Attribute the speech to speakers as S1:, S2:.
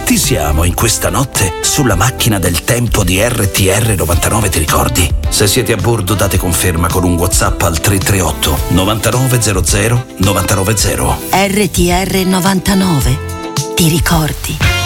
S1: Tutti siamo in questa notte sulla macchina del tempo di RTR 99, ti ricordi? Se siete a bordo date conferma con un WhatsApp al 338 9900 990.
S2: RTR 99, ti ricordi?